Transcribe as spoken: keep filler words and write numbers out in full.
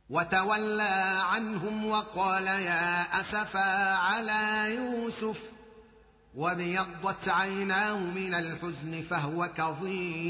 وتولى عنهم وقال يا أسفا على يوسف وابيضت عيناه من الحزن فهو كظيم